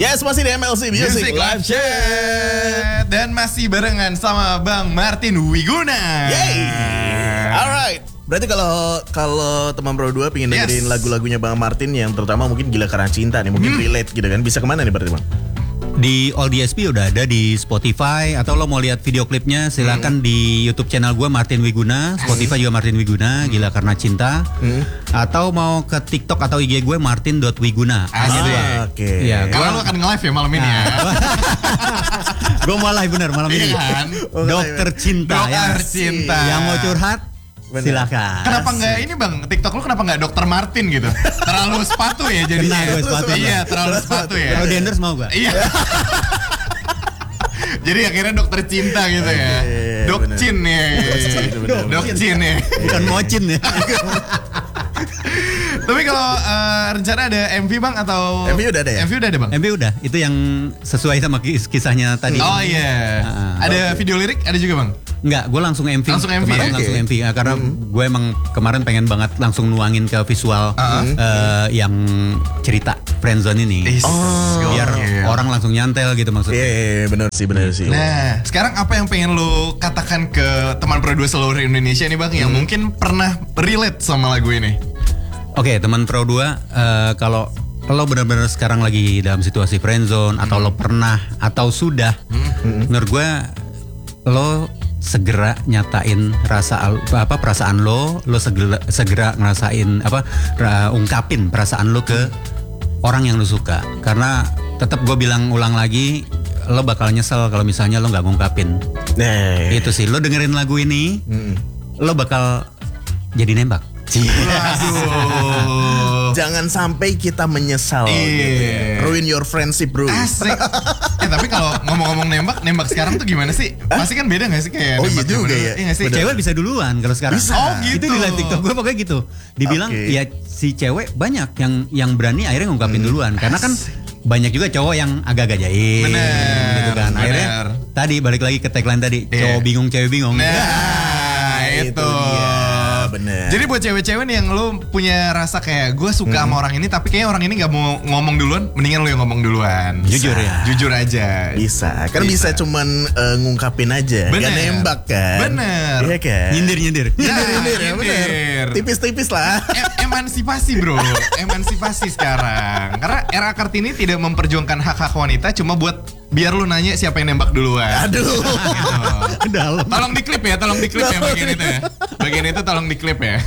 Yes, masih di MLC Music Live Chat. Dan masih barengan sama Bang Martin Wiguna. Yay. Alright. Berarti kalau teman Pro 2 pengen dengerin lagu-lagunya Bang Martin yang terutama mungkin Gila Karena Cinta nih, mungkin relate gitu kan, bisa kemana nih berarti Bang? Di All DSP udah ada di Spotify, atau lo mau lihat video klipnya silakan di YouTube channel gue Martin Wiguna, Spotify juga Martin Wiguna, Gila Karena Cinta, atau mau ke TikTok atau IG gue martin.wiguna. Oke. Ya, Kalau lo akan nge-live ya malam ini ya. gue mau live bener malam ini. Kan? Dokter Cinta. Dokter Cinta. Yang mau curhat silakan. Kenapa nggak ini Bang, TikTok lu kenapa nggak Dokter Martin gitu? Terlalu sepatu ya jadinya. Kena gue sepatu. Iya, terlalu sepatu ya. Kalau di endorse mau gue. Iya. Jadi akhirnya Dokter Cinta gitu ya. Dokcin ya. Dokcin ya. Bukan mocin ya. Tapi kalau rencana ada MV Bang atau MV udah ada ya? MV udah ada Bang? MV udah, itu yang sesuai sama kisahnya tadi. Oh iya. Ada video lirik ada juga Bang? Enggak, gue langsung MV. Langsung MV Kemarin ya? langsung MV ya, karena gue emang kemarin pengen banget langsung nuangin ke visual yang cerita friendzone ini. Biar orang langsung nyantel gitu maksudnya. Iya, benar sih. Nah, sekarang apa yang pengen lo katakan ke teman Pro 2 seluruh Indonesia nih Bang, yang mungkin pernah relate sama lagu ini? Oke, teman Pro 2, kalau lo benar-benar sekarang lagi dalam situasi friendzone atau lo pernah atau sudah, menurut gue lo segera nyatain perasaan lo segera ngerasain ungkapin perasaan lo ke orang yang lo suka, karena tetap gue ulang lagi, lo bakal nyesel kalau misalnya lo nggak ngungkapin. Itu sih, lo dengerin lagu ini, lo bakal jadi nembak. Jangan sampai kita menyesal gitu. Ruin your friendship bro. Asik. Tapi kalau ngomong-ngomong nembak sekarang tuh gimana sih? Pasti kan beda gak sih kayak iya nembak juga ya? ya. Iya gak sih? Cewek bisa duluan kalau sekarang. Bisa. Oh gitu. Itu di live TikTok gue pokoknya gitu. Dibilang ya si cewek banyak yang berani akhirnya ngungkapin duluan, karena kan banyak juga cowok yang agak-agak jaim. Gitu kan. Akhirnya tadi balik lagi ke tagline tadi, cowok bingung cewek bingung. Nah, itu. Bener. Jadi buat cewek-cewek nih yang lu punya rasa kayak gue suka sama orang ini, tapi kayaknya orang ini gak mau ngomong duluan, mendingan lu yang ngomong duluan. Jujur ya. Jujur aja. Bisa. Kan bisa cuman ngungkapin aja. Gak nembak kan. Bener. Iya kan. Nyindir. Nyindir ya bener. Tipis-tipis lah. Emansipasi bro. Emansipasi sekarang. Karena era Kartini tidak memperjuangkan hak-hak wanita, cuma buat biar lu nanya siapa yang nembak duluan. Aduh. Dalam. Tolong diklip ya bagian itu ya. Bagian itu tolong diklip ya.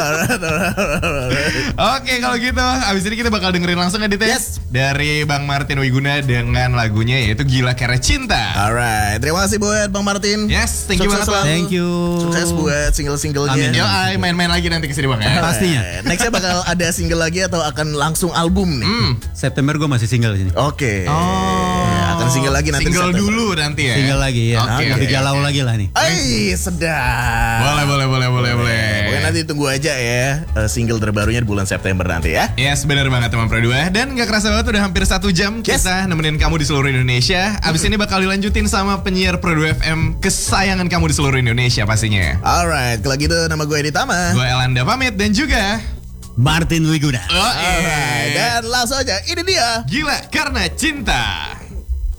Oke, kalau gitu abis ini kita bakal dengerin langsung ya Dita. Yes. Dari Bang Martin Wiguna dengan lagunya yaitu Gila Karena Cinta. Alright, terima kasih buat Bang Martin. Yes, thank you banget Bang. Thank you. Sukses buat single-singlenya. Amin. Yo, main-main lagi nanti kesini Bang ya. Pastinya. Nextnya bakal ada single lagi atau akan langsung album nih? September gue masih single di sini. Oke. Akan single lagi nanti. Single September. dulu nanti ya. Single lagi ya. Oke, Lebih oke, galau lagi lah nih. Sedap. Boleh. Pokoknya nanti tunggu aja ya single terbarunya di bulan September nanti ya. Yes, benar banget teman Pro 2. Dan gak kerasa banget udah hampir 1 jam kita nemenin kamu di seluruh Indonesia. Abis ini bakal dilanjutin sama penyiar Pro 2 FM kesayangan kamu di seluruh Indonesia pastinya. Alright, kalau gitu nama gue Edi Tama. Gue Elanda pamit dan juga Martin Wiguna. Alright, dan langsung aja ini dia Gila Karena Cinta.